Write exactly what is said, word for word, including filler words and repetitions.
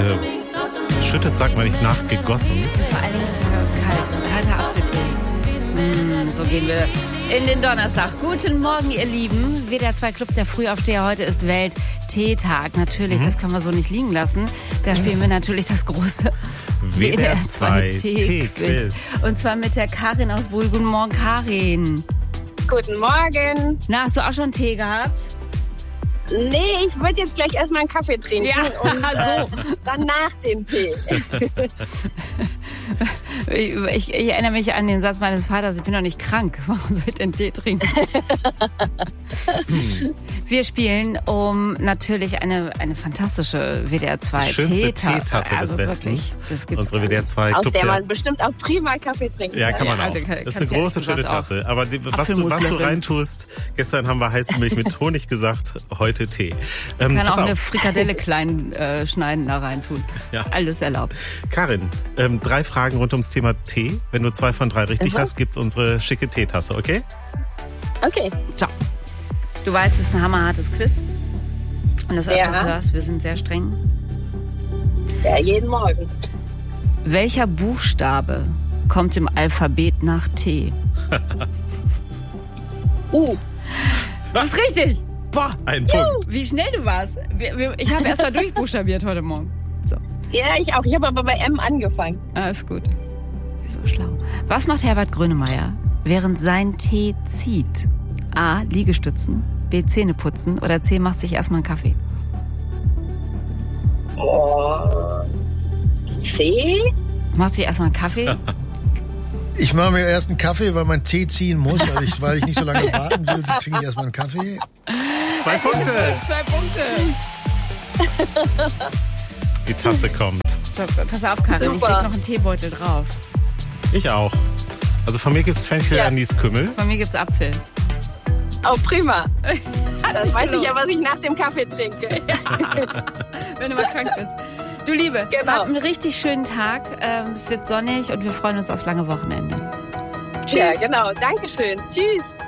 geschüttet, sagt man nicht, nachgegossen. Vor allen Dingen ist er kalt. Kalter Apfeltee. Mm, so gehen wir in den Donnerstag. Guten Morgen, ihr Lieben. W D R zwei Club der Frühaufsteher. Heute ist Welt-Teetag. Natürlich, mhm. das können wir so nicht liegen lassen. Da spielen wir natürlich das große W D R zwei Tee-Quiz. Und zwar mit der Karin aus Brühl. Guten Morgen, Karin. Guten Morgen. Na, hast du auch schon Tee gehabt? Nee, ich würde jetzt gleich erstmal einen Kaffee trinken. Ja, und äh, so. dann nach dem Tee. ich, ich, ich erinnere mich an den Satz meines Vaters, ich bin doch nicht krank. Warum soll ich denn Tee trinken? Wir spielen um natürlich eine, eine fantastische W D R zwei schönste Teetasse, Teetasse des also Westens. Wirklich, das gibt's Unsere W D R zwei Aus Club der der man bestimmt auch prima Kaffee trinken Ja, kann. kann man Ja, auch. kann- Das ist eine kannst ja große, schöne gesagt Tasse. Aber die, was, du, was du Apfelmus reintust, gestern haben wir heiße Milch mit Honig gesagt, heute Tee. Ähm, kann pass auch eine auf. Frikadelle klein äh, schneiden da rein tun. Ja. Alles erlaubt. Karin, ähm, drei Fragen rund ums Thema Tee. Wenn du zwei von drei richtig Mhm. hast, gibt's unsere schicke Teetasse, okay? Okay. So. Du weißt, es ist ein hammerhartes Quiz. Und das öfters Ja. hörst, wir sind sehr streng. Ja, jeden Morgen. Welcher Buchstabe kommt im Alphabet nach T? Uh, Das ist richtig. Boah, Ein Punkt. wie schnell du warst. Wir- wir- Ich habe erst mal durchbuchstabiert heute Morgen. So, ja, ich auch. Ich habe aber bei M angefangen. alles gut. Sie ist so schlau. Was macht Herbert Grönemeyer, während sein Tee zieht? A. Liegestützen, B. Zähne putzen oder C. macht sich erstmal einen Kaffee? Oh. C? Macht sich erstmal einen Kaffee? Ich mache mir erst einen Kaffee, weil man Tee ziehen muss. Also ich, weil ich nicht so lange warten will, trinke ich erstmal einen Kaffee. Zwei Punkte. Zwei Punkte. Die Tasse kommt. So, pass auf, Karin, ich Super. leg noch einen Teebeutel drauf. Ich auch. Also von mir gibt's Fenchel, Ja. Anis, Kümmel. Von mir gibt's Apfel. Oh, prima. Hat Das sich weiß ich gelohnt. ja, was ich nach dem Kaffee trinke. Wenn du mal krank bist. Du Liebe, Genau. hab einen richtig schönen Tag. Ähm, Es wird sonnig und wir freuen uns aufs lange Wochenende. Ja, Tschüss. genau. Dankeschön. Tschüss.